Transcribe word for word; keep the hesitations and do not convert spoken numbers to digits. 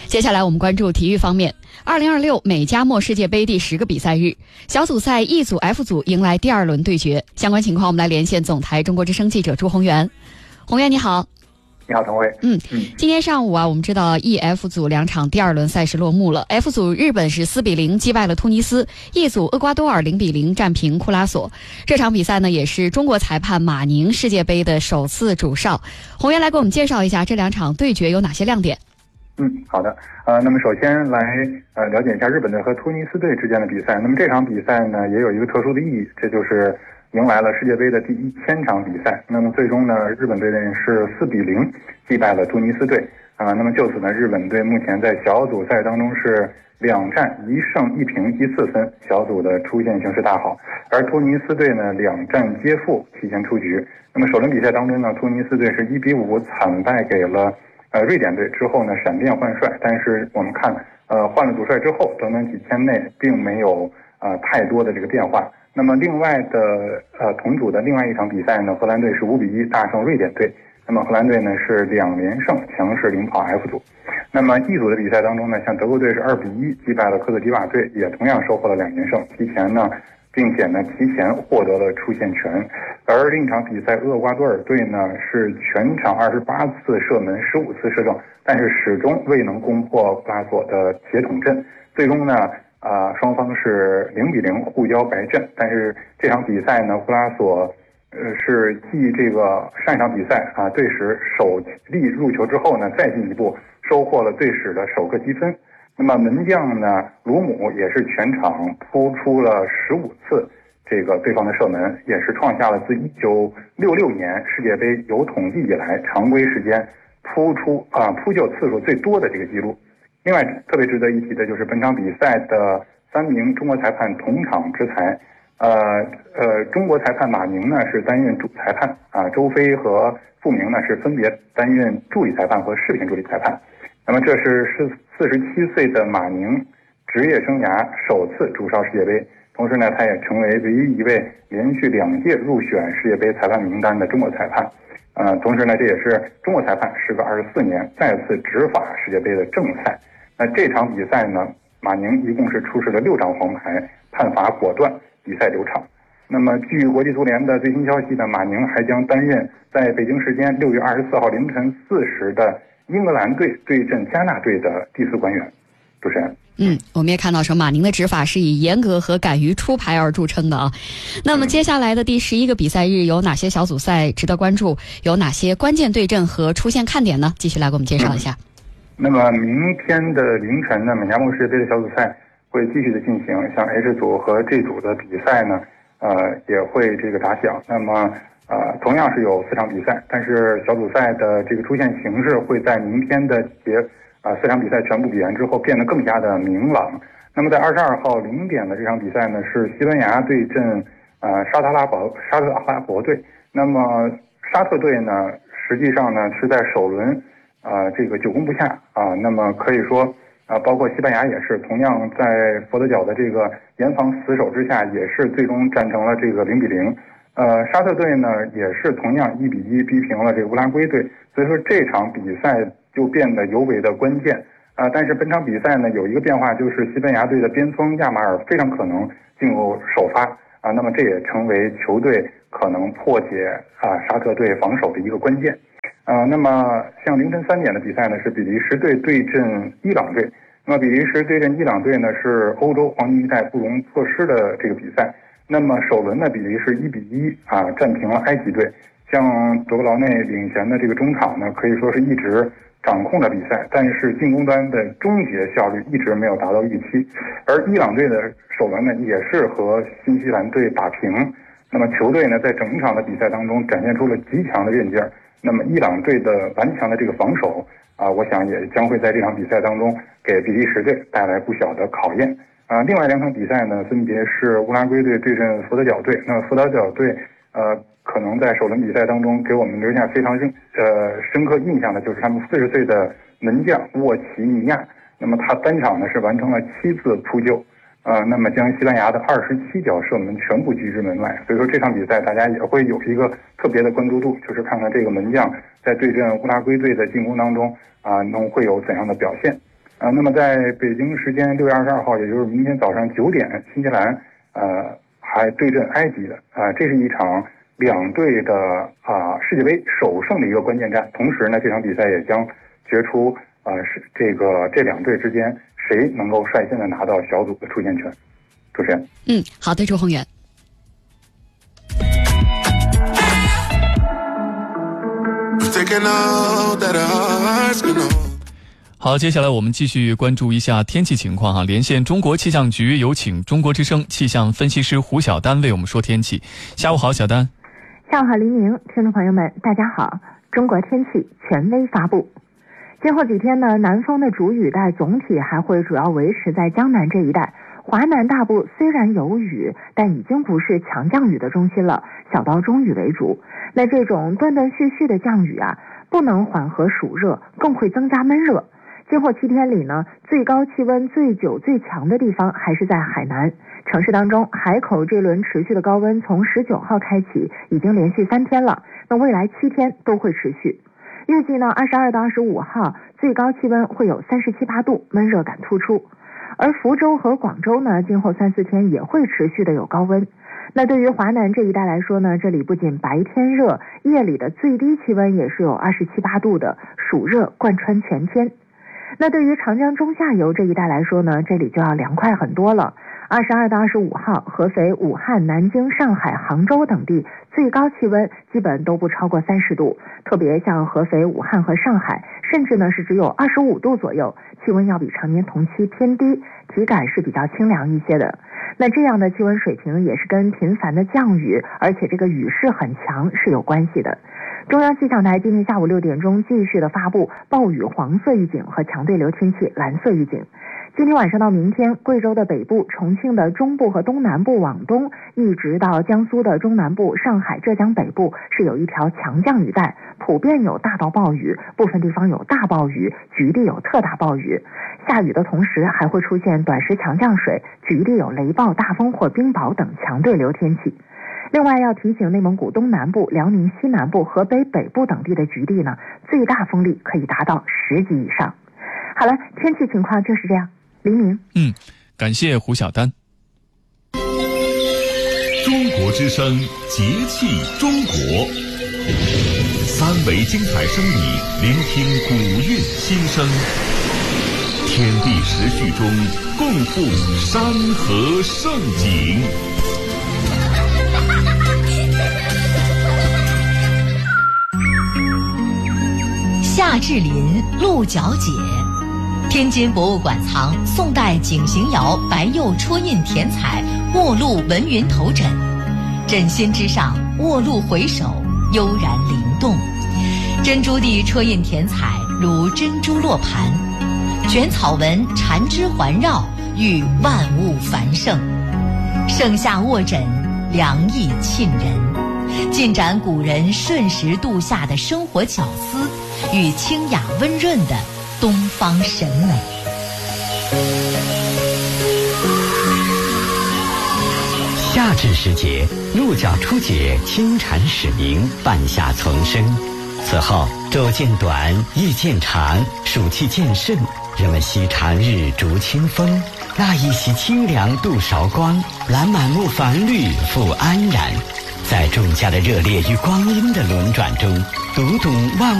接下来我们关注体育方面。二零二六美加墨世界杯第十个比赛日，小组赛 E 组 F 组迎来第二轮对决。相关情况我们来连线总台中国之声记者朱宏源。宏源你好。 你好，陈辉。 嗯嗯，今天上午啊，我们知道 E F 组两场第二轮赛事落幕了。F 组日本是四比零击败了突尼斯 ，E 组厄瓜多尔零比零战平库拉索。这场比赛呢，也是中国裁判马宁世界杯的首次主哨。宏源来给我们介绍一下这两场对决有哪些亮点。 嗯，好的。呃，那么首先来呃了解一下日本队和突尼斯队之间的比赛。那么这场比赛呢，也有一个特殊的意义，这就是迎来了世界杯的第一千场比赛。那么最终呢，日本队是四比零击败了突尼斯队啊、呃。那么就此呢，日本队目前在小组赛当中是两战一胜一平积四分，小组的出线形势大好。而突尼斯队呢，两战皆负，提前出局。那么首轮比赛当中呢，突尼斯队是一比五惨败给了呃瑞典队，之后呢闪电换帅，但是我们看呃换了主帅之后，短短几天内并没有呃太多的这个变化。那么另外的呃同组的另外一场比赛呢，荷兰队是五比一大胜瑞典队。那么荷兰队呢是两连胜，强势领跑 F 组。那么 E 组的比赛当中呢，像德国队是二比一击败了科特迪瓦队，也同样收获了两连胜，提前呢，并且呢提前获得了出线权。而另一场比赛，厄瓜多尔队呢是全场二十八次射门，十五次射正，但是始终未能攻破库拉索的铁桶阵。最终呢，啊、呃，双方是零比零互交白阵。但是这场比赛呢，库拉索呃是继这个上一场比赛啊队史首粒入球之后呢，再进一步收获了队史的首个积分。那么门将呢，鲁姆也是全场扑出了十五次这个对方的射门，也是创下了自一九六六年世界杯有统计以来常规时间扑出啊扑救次数最多的这个记录。另外特别值得一提的就是本场比赛的三名中国裁判同场执裁，呃呃，中国裁判马宁呢是担任主裁判啊，周飞和傅明呢是分别担任助理裁判和视频助理裁判。那么这是是四十七岁的马宁职业生涯首次主哨世界杯，同时呢，他也成为唯一一位连续两届入选世界杯裁判名单的中国裁判。呃，同时呢，这也是中国裁判时隔二十四年再次执法世界杯的正赛。那这场比赛呢，马宁一共是出示了六张黄牌，判罚果断，比赛流畅。那么据国际足联的最新消息呢，马宁还将担任在北京时间六月二十四号凌晨四时的英格兰队对阵加纳队的第四官员。主持人。 嗯，我们也看到说马宁的执法是以严格和敢于出牌而著称的啊。那么接下来的第十一个比赛日有哪些小组赛值得关注？有哪些关键对阵和出现看点呢？继续来给我们介绍一下。 嗯、那么明天的凌晨呢，美加墨世界杯的小组赛会继续的进行，像 H 组和 G 组的比赛呢，呃，也会这个打响。那么呃，同样是有四场比赛，但是小组赛的这个出现形势会在明天的结啊、呃、四场比赛全部比完之后变得更加的明朗。那么在二十二号零点的这场比赛呢，是西班牙对阵呃沙特拉伯沙特阿拉伯队。那么沙特队呢，实际上呢是在首轮啊、呃、这个久攻不下啊、呃，那么可以说啊、呃，包括西班牙也是同样在佛得角的这个严防死守之下，也是最终战成了这个零比零。呃，沙特队呢也是同样一比一逼平了这个乌拉圭队，所以说这场比赛就变得尤为的关键啊、呃。但是本场比赛呢有一个变化，就是西班牙队的边锋亚马尔非常可能进入首发啊、呃，那么这也成为球队可能破解啊、呃、沙特队防守的一个关键啊、呃。那么像凌晨三点的比赛呢是比利时队对阵伊朗队，那么比利时对阵伊朗队呢是欧洲黄金一代不容错失的这个比赛。那么首轮呢，比利时一比一啊战平了埃及队。像德布劳内领衔的这个中场呢，可以说是一直掌控着比赛，但是进攻端的终结效率一直没有达到预期。而伊朗队的首轮呢，也是和新西兰队打平。那么球队呢，在整场的比赛当中展现出了极强的韧劲儿。那么伊朗队的顽强的这个防守啊，我想也将会在这场比赛当中给比利时队带来不小的考验。啊，另外两场比赛呢，分别是乌拉圭队对阵佛得角队。那么佛得角队，呃，可能在首轮比赛当中给我们留下非常深呃深刻印象的，就是他们四十岁的门将沃奇尼亚。那么他单场呢是完成了七次扑救，呃，那么将西班牙的二十七脚射门全部拒之门外。所以说这场比赛大家也会有一个特别的关注度，就是看看这个门将在对阵乌拉圭队的进攻当中啊、呃，能会有怎样的表现。 啊，那么在北京时间六月二十二号，也就是明天早上九点，新西兰呃还对阵埃及的啊，这是一场两队的啊世界杯首胜的一个关键战。同时呢，这场比赛也将决出啊是这个这两队之间谁能够率先的拿到小组的出线权。主持人， 嗯，好的，周宏远。 好，接下来我们继续关注一下天气情况哈。连线中国气象局，有请中国之声气象分析师胡晓丹为我们说天气。下午好，小丹。 下午好，黎明，听众朋友们，大家好。中国天气权威发布。今后几天呢，南方的主雨带总体还会主要维持在江南这一带。华南大部虽然有雨，但已经不是强降雨的中心了，小到中雨为主。那这种断断续续的降雨啊，不能缓和暑热，更会增加闷热。今后七天里呢，最高气温最久最强的地方还是在海南城市当中。海口这轮持续的高温从十九号开启，已经连续三天了，那未来七天都会持续。预计呢，二十二到二十五号最高气温会有三十七八度，闷热感突出。而福州和广州呢，今后三四天也会持续的有高温。那对于华南这一带来说呢，这里不仅白天热，夜里的最低气温也是有二十七八度的，暑热贯穿全天。那对于长江中下游这一带来说呢，这里就要凉快很多了。二十二到二十五号，合肥、武汉、南京、上海、杭州等地最高气温基本都不超过三十度，特别像合肥、武汉和上海，甚至呢是只有二十五度左右，气温要比常年同期偏低，体感是比较清凉一些的。那这样的气温水平也是跟频繁的降雨，而且这个雨势很强是有关系的。中央气象台今天下午六点钟继续的发布暴雨黄色预警和强对流天气蓝色预警。今天晚上到明天，贵州的北部、重庆的中部和东南部往东，一直到江苏的中南部、上海、浙江北部，是有一条强降雨带，普遍有大到暴雨，部分地方有大暴雨，局地有特大暴雨。下雨的同时还会出现短时强降水，局地有雷暴、大风或冰雹等强对流天气。另外要提醒内蒙古东南部、辽宁西南部、河北北部等地的局地呢，最大风力可以达到十级以上。好了，天气情况就是这样。黎明， 嗯，感谢胡晓丹。 中国之声，节气中国，三维精彩声理，聆听古韵心声，天地时序中共赴山河盛景。 夏至临，鹿角解。天津博物馆藏宋代景行窑白釉戳印填彩卧鹿文云头枕，枕心之上卧鹿回首，悠然灵动。珍珠地戳印填彩如珍珠落盘，卷草纹缠枝环绕，寓万物繁盛。盛夏卧枕，凉意沁人，尽展古人顺时度夏的生活巧思与清雅温润的东方审美。 夏至时节，鹿角出解，清蝉始鸣，半夏丛生。此后昼渐短，夜渐长，暑气渐盛，人们惜长日逐清风，那一袭清凉度韶光，揽满目繁绿复安然。在众家的热烈与光阴的轮转中，读懂万